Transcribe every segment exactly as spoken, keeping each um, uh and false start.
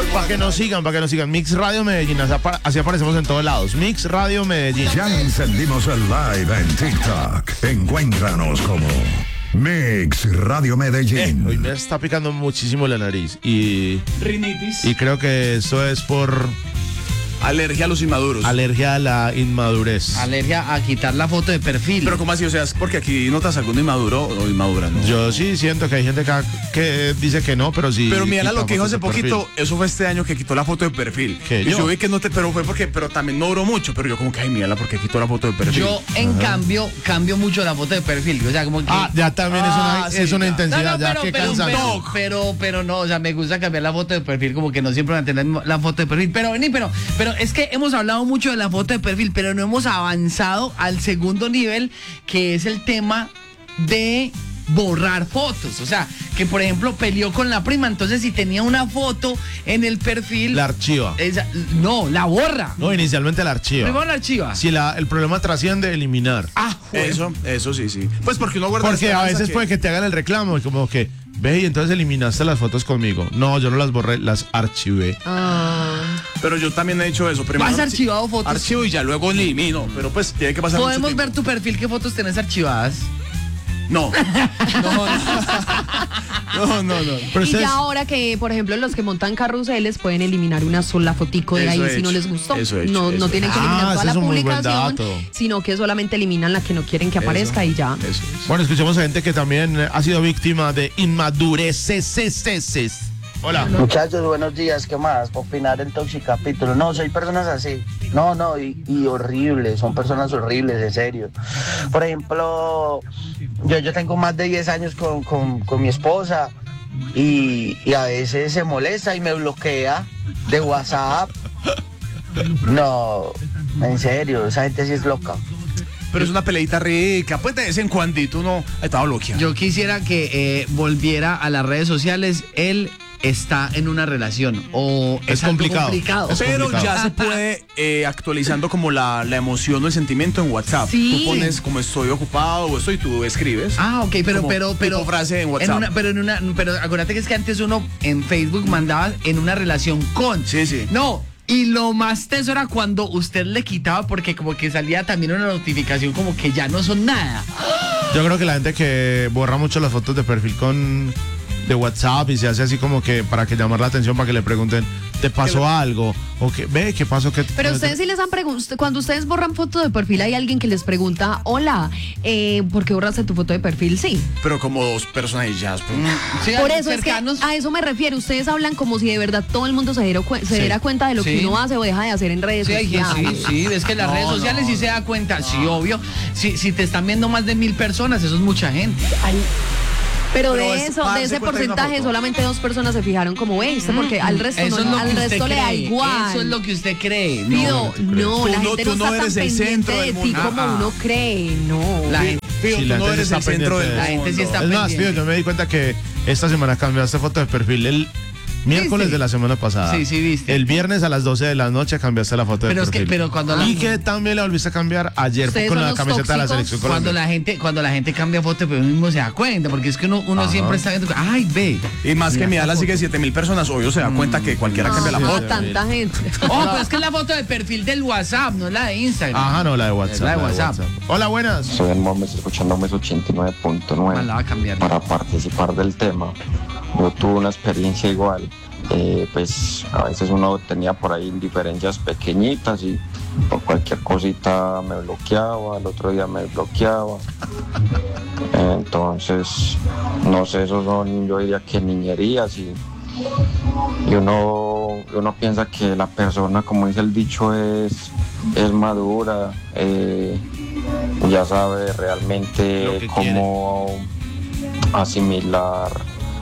Para que nos sigan, para que nos sigan. Mix Radio Medellín, así, apa- así aparecemos en todos lados. Mix Radio Medellín. Ya encendimos el live en TikTok. Encuéntranos como Mix Radio Eh, Medellín. hoy me está picando muchísimo la nariz y, Rinitis. y creo que eso es por Alergia a los inmaduros. alergia a la inmadurez. Alergia a quitar la foto de perfil. Pero ¿cómo así? O sea, es porque aquí notas algún inmaduro o inmadura, ¿no? Yo sí siento que hay gente que, que dice que no, pero sí. Pero mira quita lo que dijo hace fotos de poquito, perfil. eso fue este año que quitó la foto de perfil. ¿Qué, y yo? yo vi que no te, pero fue porque, pero también no duró mucho, pero yo como que ay, mírala porque quitó la foto de perfil. Yo, en cambio, cambio mucho la foto de perfil. O sea, como que. Ah, ya también es Ah, una, sí, es una ya. intensidad, No, no, ya pero, que pero, cansa. pero, pero, pero no, o sea, me gusta cambiar la foto de perfil, como que no siempre mantener la foto de perfil. Pero vení, pero, pero es que hemos hablado mucho de la foto de perfil, pero no hemos avanzado al segundo nivel, que es el tema de borrar fotos. O sea, que por ejemplo peleó con la prima, entonces si tenía una foto en el perfil. La archiva. esa- no, la borra. No, inicialmente la archiva. Primero la archiva. Si la, el problema trasciende, eliminar. Ah, joder. Eso, eso sí, sí. Pues porque uno guarda Porque a esperanza veces que- puede que te hagan el reclamo y como que, ve y entonces eliminaste las fotos conmigo. No, yo no las borré, las archivé. Pero yo también he hecho eso. Primero, ¿Has archivado fotos? Archivo y ya luego elimino. Pero pues tiene que pasar mucho Podemos tiempo. ver tu perfil, qué fotos tenés archivadas. No. No, no, no, no. Pero Y ustedes- ya ahora que, por ejemplo, los que montan carruseles pueden eliminar una sola fotico de Eso ahí he si no hecho, les gustó. eso he hecho, no, eso no he tienen que hecho. eliminar Ah, toda ese la es un muy buen publicación, dato. sino que solamente eliminan la que no quieren que aparezca y ya. Eso es. Bueno, escuchemos a gente que también ha sido víctima de inmadurez. Hola. Muchachos, buenos días, ¿qué más? Para opinar el Toxicapítulo. No, soy personas así. No, no, y, y horribles, son personas horribles, en serio. Por ejemplo, yo, yo tengo más de diez años con, con, con mi esposa y, y a veces se molesta y me bloquea de WhatsApp. No, en serio, esa gente sí es loca. Pero es una peleita rica. Pues de vez en cuandito uno estaba bloqueado. Yo quisiera que eh, volviera a las redes sociales. Él está en una relación o Es es, algo complicado. complicado. Es Pero complicado. ya se puede eh, actualizando como la, la emoción o el sentimiento en WhatsApp. Sí. Tú pones como estoy ocupado o estoy, tú escribes. Ah, ok, pero, Como pero, pero. tipo frase en WhatsApp. una- pero en una, pero acuérdate que es que antes uno en Facebook mandaba en una relación con. Sí, sí. No. Y lo más teso era cuando usted le quitaba porque como que salía también una notificación como que ya no son nada. Yo creo que la gente que borra mucho las fotos de perfil con de WhatsApp y se hace así como que para que llamar la atención, para que le pregunten, ¿te pasó algo? O que, ve, ¿qué pasó? ¿Qué Pero ustedes sí les han preguntado, cuando ustedes borran foto de perfil, hay alguien que les pregunta, hola, eh, ¿por qué borraste tu foto de perfil? Sí. Pero como dos personas ya. pues, Sí, Por eso es que cercanos. a eso me refiero. Ustedes hablan como si de verdad todo el mundo se diera, cuen- se Sí. diera cuenta de lo Sí. que uno hace o deja de hacer en redes Sí, hay gente- sociales. sí, sí, es que las No, redes no, sociales sí se da cuenta, sí, obvio. Si, si te están viendo más de mil personas, eso es mucha gente. Pero, Pero de es eso, darse de ese cuenta de una porcentaje, foto. solamente dos personas se fijaron como, ve, ¿viste? Porque al resto, Eso no, es lo al que usted resto le da cree. igual. Eso es lo que usted cree. No, Pido, no, Tú la no- gente tú no, no está tan eres el pendiente centro de del ti mundo. como Ah, uno cree, no. La gente, Fío, Sí, tú la no gente eres está el centro pendiente del de- la gente sí está Es más, pendiente. tío, yo me di cuenta que esta semana cambiaste foto de perfil el miércoles Sí, sí. de la semana pasada. Sí, sí, viste. El viernes a las doce de la noche cambiaste la foto de Pero es que- perfil. pero cuando la- Y que también la volviste a cambiar ayer Ustedes con son la los camiseta de la tóxicos. selección Cuando colombiana. la gente, cuando la gente cambia foto, pues uno mismo se da cuenta, porque es que uno, uno Ajá. siempre está viendo, ay, ve. Y más que Mira mi esta ala foto. sigue siete mil personas, obvio se da cuenta que cualquiera cambia la No, foto. tanta gente. Oh, pero es que es la foto de perfil del WhatsApp, no es la de Instagram. Ajá, no, la de WhatsApp. La de WhatsApp. Hola, buenas. Soy el Momes escuchando Mes ochenta y nueve punto Ah, nueve la va a cambiar. para participar del tema. Yo tuve una experiencia igual. Eh, pues a veces uno tenía por ahí diferencias pequeñitas y por cualquier cosita me bloqueaba, al otro día me bloqueaba. Entonces, no sé, esos son, yo diría que niñerías y, y uno, uno piensa que la persona, como dice el dicho, es, es madura, eh, ya sabe Lo realmente que cómo asimilar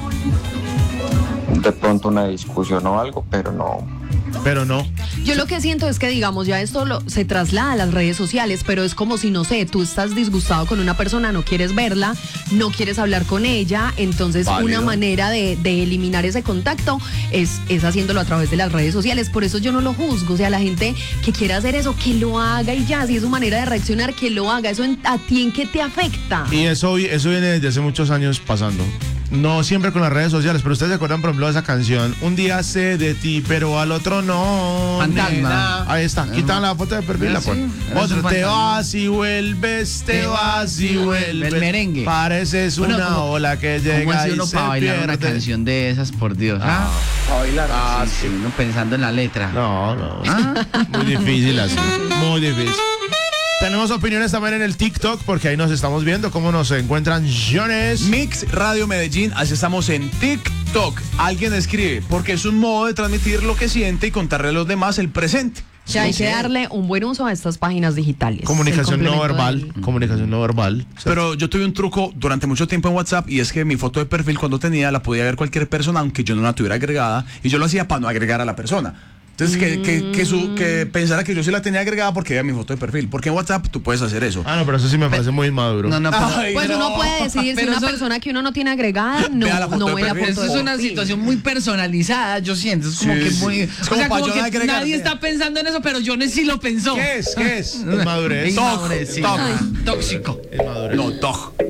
de pronto una discusión o algo, pero no. Pero no. Yo lo que siento es que, digamos, ya esto lo- se traslada a las redes sociales, pero es como si, no sé, tú estás disgustado con una persona, no quieres verla, no quieres hablar con ella, entonces Válido. una manera de, de eliminar ese contacto es, es haciéndolo a través de las redes sociales. Por eso yo no lo juzgo, o sea, la gente que quiera hacer eso, que lo haga y ya, si es su manera de reaccionar, que lo haga. Eso en- a ti en qué te afecta. Y eso, eso viene desde hace muchos años pasando. No siempre con las redes sociales, pero ustedes se acuerdan, por ejemplo, de esa canción. Un día sé de ti, pero al otro no. Fantasma. nena. Ahí está, quitan la foto de perfil, la Sí, ponen. eso es Otro, te fantasma. vas y vuelves, te vas y vuelves. El merengue. Pareces Bueno, una como- ola que ¿Cómo llega hace y uno se para bailar una pierde? canción de esas, por Dios? ¿Ah? Ah, Sí, sí, uno pensando en la letra. No, no. Muy difícil así. Muy difícil. Tenemos opiniones también en el TikTok porque ahí nos estamos viendo cómo nos encuentran Jones. Mix Radio Medellín, así estamos en TikTok. Alguien escribe, porque es un modo de transmitir lo que siente y contarle a los demás el presente. O sea, hay que darle un buen uso a estas páginas digitales. Comunicación El no complemento verbal. del- Comunicación no verbal. Pero yo tuve un truco durante mucho tiempo en WhatsApp y es que mi foto de perfil cuando tenía la podía ver cualquier persona aunque yo no la tuviera agregada y yo lo hacía para no agregar a la persona. Entonces que, que, que, su, que pensara que yo sí la tenía agregada porque era mi foto de perfil. Porque en WhatsApp tú puedes hacer eso. Ah, no, pero eso sí me parece muy inmaduro. No, no, pero, Ay, Pues no. uno puede decidir si Pero una eso- persona que uno no tiene agregada no, Vea la foto no de ve la perfil. foto eso de es una perfil. situación muy personalizada, yo siento. Es como Sí, que sí. muy. Es o como sea, pa' como yo que no agregar, nadie vea. está pensando en eso, pero Jones sí lo pensó. ¿Qué es? ¿Qué es? Inmadurez. Inmadurez, sí. Toc. Tóxico. Inmadurez. No, dog.